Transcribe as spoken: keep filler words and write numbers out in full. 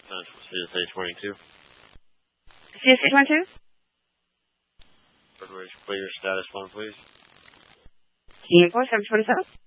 Central C S A twenty-two. C S A twenty-two? February clear, status one, please. King four seven twenty-seven.